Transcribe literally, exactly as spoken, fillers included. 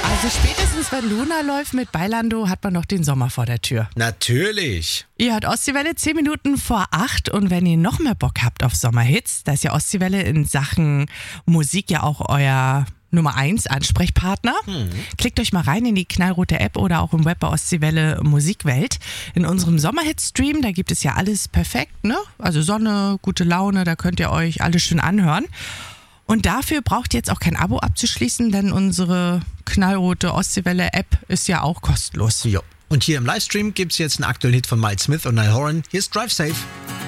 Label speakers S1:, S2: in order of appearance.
S1: Also spätestens, wenn Luna läuft mit Bailando, hat man noch den Sommer vor der Tür.
S2: Natürlich.
S1: Ihr hört Ostseewelle zehn Minuten vor acht und wenn ihr noch mehr Bock habt auf Sommerhits, da ist ja Ostseewelle in Sachen Musik ja auch euer Nummer eins Ansprechpartner. Hm. Klickt euch mal rein in die knallrote App oder auch im Web bei Ostseewelle Musikwelt. In unserem Sommerhit-Stream, da gibt es ja alles perfekt, ne? Also Sonne, gute Laune, da könnt ihr euch alles schön anhören. Und dafür braucht ihr jetzt auch kein Abo abzuschließen, denn unsere knallrote Ostseewelle-App ist ja auch kostenlos.
S2: Jo. Und hier im Livestream gibt es jetzt einen aktuellen Hit von Miles Smith und Niall Horan. Hier ist Drive Safe.